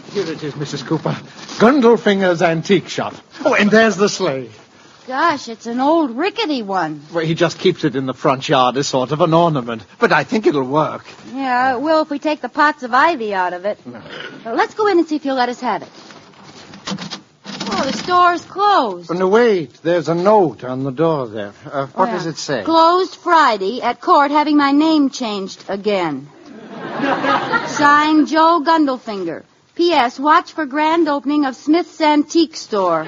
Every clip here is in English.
Here it is, Mrs. Cooper. Gundlefinger's Antique Shop. Oh, and there's the sleigh. Gosh, it's an old rickety one. Well, he just keeps it in the front yard as sort of an ornament. But I think it'll work. Yeah, it will if we take the pots of ivy out of it. No. Well, let's go in and see if he'll let us have it. Oh, the store's closed. Oh, no, wait. There's a note on the door there. What does it say? Closed Friday at court having my name changed again. Signed, Joe Gundlefinger. P.S. Watch for grand opening of Smith's Antique Store.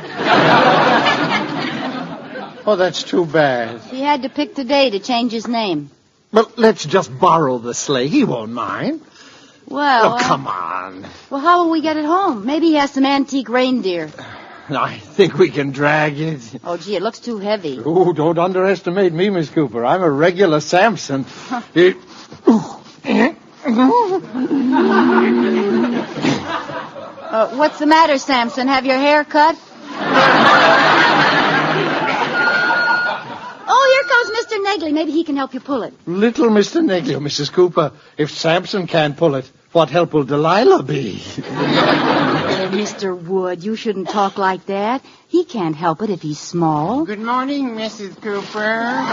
Oh, that's too bad. He had to pick today to change his name. Well, let's just borrow the sleigh. He won't mind. Well... Oh, come on. Well, how will we get it home? Maybe he has some antique reindeer. I think we can drag it. Oh, gee, it looks too heavy. Oh, don't underestimate me, Miss Cooper. I'm a regular Samson. What's the matter, Samson? Have your hair cut? Oh, here comes Mr. Negley. Maybe he can help you pull it. Little Mr. Negley, Mrs. Cooper. If Samson can't pull it, what help will Delilah be? Mr. Wood, you shouldn't talk like that. He can't help it if he's small. Good morning, Mrs. Cooper.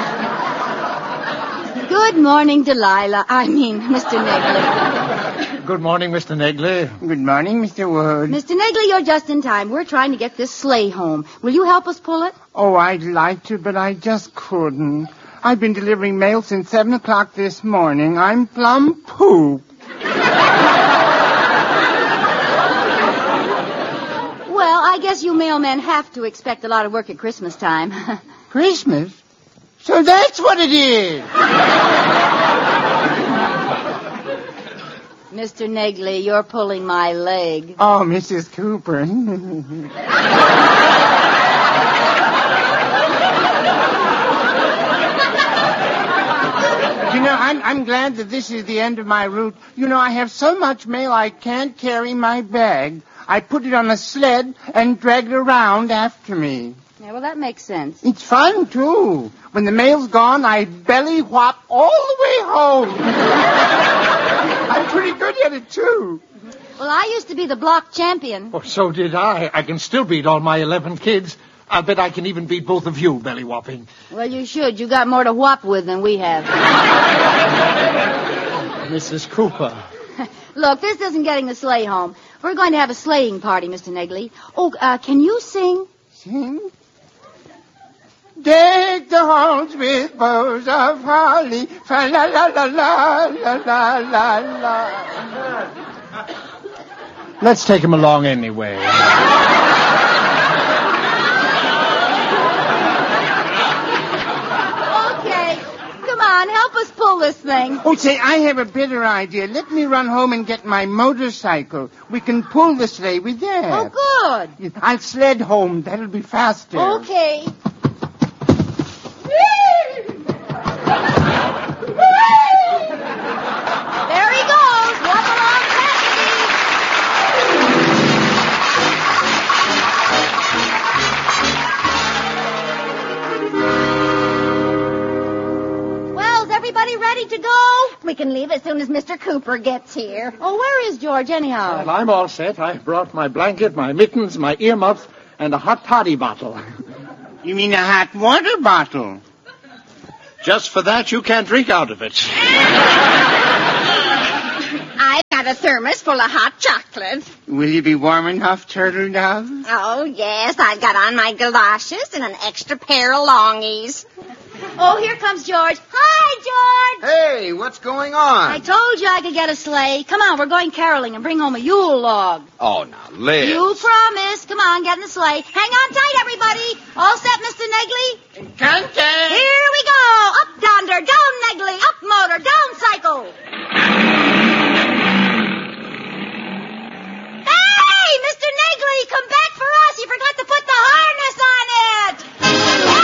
Good morning, Delilah. Mr. Negley. Good morning, Mr. Negley. Good morning, Mr. Wood. Mr. Negley, you're just in time. We're trying to get this sleigh home. Will you help us pull it? Oh, I'd like to, but I just couldn't. I've been delivering mail since 7 o'clock this morning. I'm plumb poop. Well, I guess you mailmen have to expect a lot of work at Christmas time. Christmas? So that's what it is. Mr. Negley, you're pulling my leg. Oh, Mrs. Cooper. I'm glad that this is the end of my route. I have so much mail I can't carry my bag. I put it on a sled and drag it around after me. Yeah, well, that makes sense. It's fun, too. When the mail's gone, I belly whop all the way home. I'm pretty good at it, too. Well, I used to be the block champion. Oh, so did I. I can still beat all my 11 kids. I bet I can even beat both of you, belly whopping. Well, you should. You got more to whop with than we have. Mrs. Cooper. Look, this isn't getting the sleigh home. We're going to have a sleighing party, Mr. Negley. Oh, can you sing? Sing? Deck the halls with bows of holly. Fa la la la la la la la la. Let's take him along anyway. Okay. Come on, help us pull this thing. Oh, say, I have a better idea. Let me run home and get my motorcycle. We can pull the sleigh with that. Oh, good. I'll sled home. That'll be faster. Okay. There he goes. Walk along, Cassidy. Well, is everybody ready to go? We can leave as soon as Mr. Cooper gets here. Oh, where is George, anyhow? Well, I'm all set. I brought my blanket, my mittens, my earmuffs, and a hot toddy bottle. You mean a hot water bottle? Just for that, you can't drink out of it. I've got a thermos full of hot chocolate. Will you be warm enough, Turtle Dove? Oh, yes, I've got on my galoshes and an extra pair of longies. Oh, here comes George. Hi, George. Hey, what's going on? I told you I could get a sleigh. Come on, we're going caroling and bring home a Yule log. Oh, now, Liz. You promised. Come on, get in the sleigh. Hang on tight, everybody. All set, Mr. Negley? Cante! Here we go. Up donder, down Negley, up motor, down cycle. Hey, Mr. Negley, come back for us. You forgot to put the harness on it. Hey!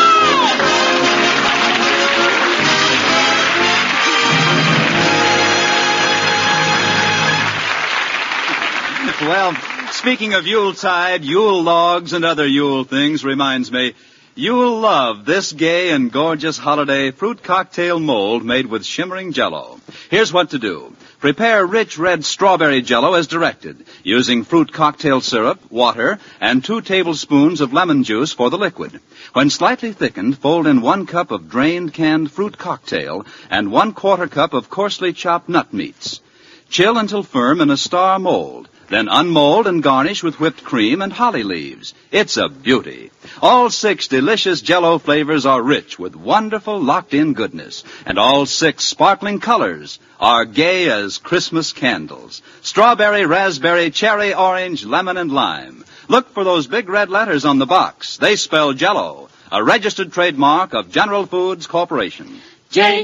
Well, speaking of Yuletide, Yule logs, and other Yule things reminds me, You'll love this gay and gorgeous holiday fruit cocktail mold made with shimmering Jell-O. Here's what to do. Prepare rich red strawberry Jell-O as directed, using fruit cocktail syrup, water, and 2 tablespoons of lemon juice for the liquid. When slightly thickened, fold in 1 cup of drained canned fruit cocktail and 1/4 cup of coarsely chopped nut meats. Chill until firm in a star mold. Then unmold and garnish with whipped cream and holly leaves. It's a beauty. All 6 delicious Jell-O flavors are rich with wonderful locked-in goodness. And all 6 sparkling colors are gay as Christmas candles. Strawberry, raspberry, cherry, orange, lemon, and lime. Look for those big red letters on the box. They spell Jell-O, a registered trademark of General Foods Corporation. J